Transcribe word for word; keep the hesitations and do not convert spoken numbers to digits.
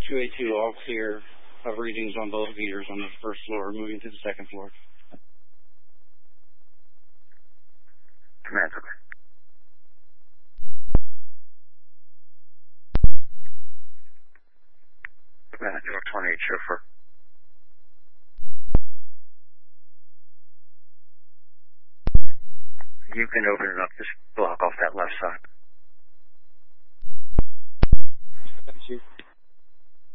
two eighty-two, all clear of readings on both meters on the first floor, moving to the second floor. Command, okay. Command, zero twenty-eight, chauffeur. You can open it up, just block off that left side. Thank you.